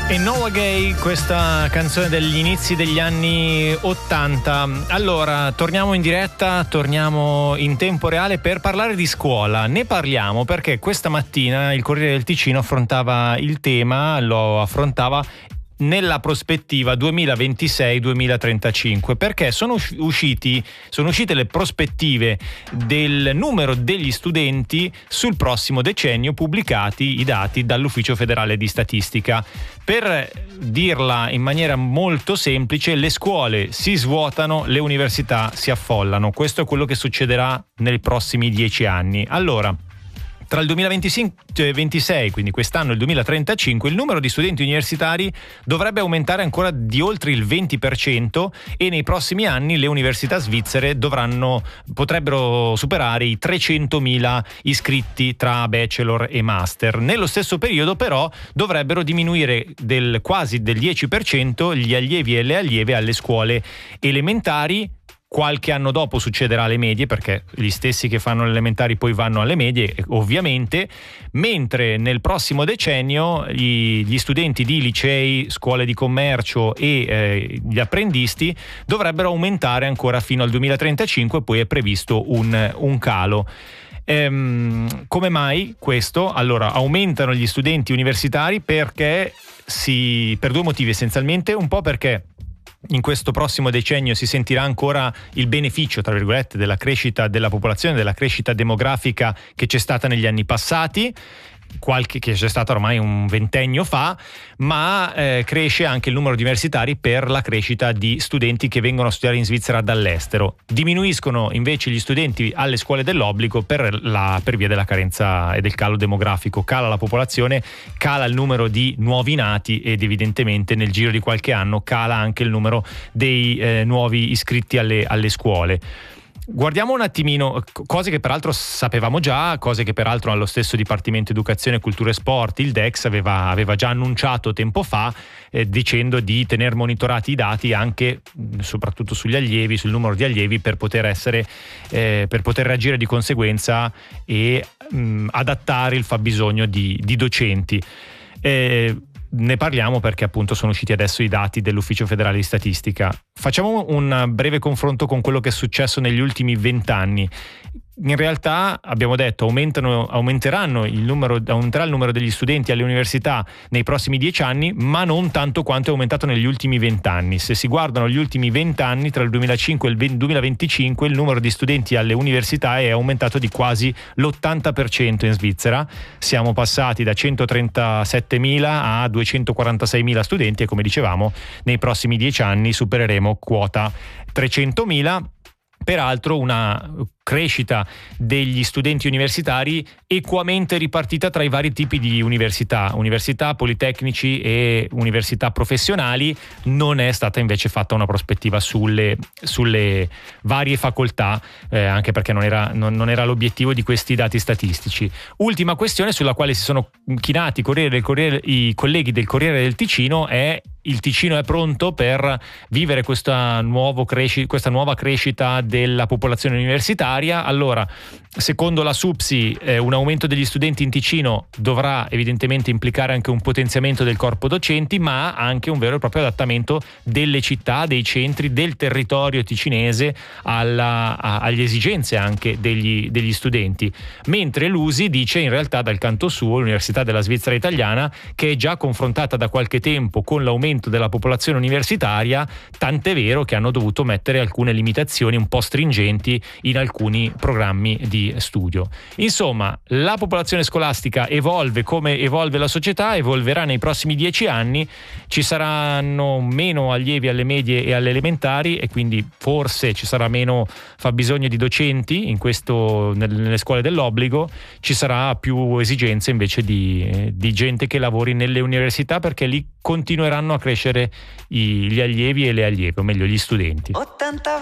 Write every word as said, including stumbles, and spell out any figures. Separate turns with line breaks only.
Enola Gay, questa canzone degli inizi degli anni ottanta. Allora, torniamo in diretta, torniamo in tempo reale per parlare di scuola. Ne parliamo perché questa mattina il Corriere del Ticino affrontava il tema, lo affrontava nella prospettiva duemilaventisei duemilatrentacinque, perché sono usciti sono uscite le prospettive del numero degli studenti sul prossimo decennio, pubblicati i dati dall'Ufficio Federale di Statistica. Per dirla in maniera molto semplice, le scuole si svuotano, le università si affollano. Questo è quello che succederà nei prossimi dieci anni. Allora, tra il duemilaventisei, quindi quest'anno, e il duemilatrentacinque, il numero di studenti universitari dovrebbe aumentare ancora di oltre il venti per cento e nei prossimi anni le università svizzere dovranno potrebbero superare i trecentomila iscritti tra bachelor e master. Nello stesso periodo però dovrebbero diminuire del quasi del dieci per cento gli allievi e le allieve alle scuole elementari. Qualche anno dopo succederà alle medie, perché gli stessi che fanno le elementari poi vanno alle medie, ovviamente, mentre nel prossimo decennio gli, gli studenti di licei, scuole di commercio e eh, gli apprendisti dovrebbero aumentare ancora fino al duemilatrentacinque, poi è previsto un, un calo. Ehm, come mai questo? Allora, aumentano gli studenti universitari perché si, per due motivi essenzialmente, un po' perché in questo prossimo decennio si sentirà ancora il beneficio, tra virgolette, della crescita della popolazione, della crescita demografica che c'è stata negli anni passati, qualche che c'è stata ormai un ventennio fa, ma eh, cresce anche il numero di universitari per la crescita di studenti che vengono a studiare in Svizzera dall'estero. Diminuiscono invece gli studenti alle scuole dell'obbligo per, la, per via della carenza e del calo demografico. Cala la popolazione, cala il numero di nuovi nati ed evidentemente nel giro di qualche anno cala anche il numero dei eh, nuovi iscritti alle, alle scuole. Guardiamo un attimino cose che peraltro sapevamo già, cose che peraltro allo stesso Dipartimento Educazione, Cultura e Sport, il D E X, aveva, aveva già annunciato tempo fa, eh, dicendo di tener monitorati i dati anche soprattutto sugli allievi, sul numero di allievi, per poter essere eh, per poter reagire di conseguenza e mh, adattare il fabbisogno di, di docenti. Eh, Ne parliamo perché appunto sono usciti adesso i dati dell'Ufficio Federale di Statistica. Facciamo un breve confronto con quello che è successo negli ultimi vent'anni. In realtà abbiamo detto aumentano, aumenteranno il numero, aumenterà il numero degli studenti alle università nei prossimi dieci anni, ma non tanto quanto è aumentato negli ultimi vent'anni. Se si guardano gli ultimi vent'anni, tra il duemilacinque e il duemilaventicinque, il numero di studenti alle università è aumentato di quasi l'ottanta per cento in Svizzera. Siamo passati da centotrentasettemila a duecentoquarantaseimila studenti e, come dicevamo, nei prossimi dieci anni supereremo quota trecentomila. Peraltro una crescita degli studenti universitari equamente ripartita tra i vari tipi di università, università, politecnici e università professionali. Non è stata invece fatta una prospettiva sulle, sulle varie facoltà, eh, anche perché non era, non, non era l'obiettivo di questi dati statistici. Ultima questione sulla quale si sono chinati Corriere del Corriere, i colleghi del Corriere del Ticino è: il Ticino è pronto per vivere questa, nuovo cresci- questa nuova crescita della popolazione universitaria? Allora, secondo la SUPSI, eh, un aumento degli studenti in Ticino dovrà evidentemente implicare anche un potenziamento del corpo docenti, ma anche un vero e proprio adattamento delle città, dei centri, del territorio ticinese alla, a, alle esigenze anche degli, degli studenti. Mentre l'U S I dice in realtà dal canto suo, l'Università della Svizzera Italiana, che è già confrontata da qualche tempo con l'aumento della popolazione universitaria, tant'è vero che hanno dovuto mettere alcune limitazioni un po' stringenti in alcuni programmi di studio. Insomma, la popolazione scolastica evolve come evolve la società, evolverà nei prossimi dieci anni, ci saranno meno allievi alle medie e alle elementari e quindi forse ci sarà meno fabbisogno di docenti in questo, nelle scuole dell'obbligo, ci sarà più esigenze invece di, di gente che lavori nelle università, perché lì continueranno a crescere i, gli allievi e le allieve, o meglio gli studenti.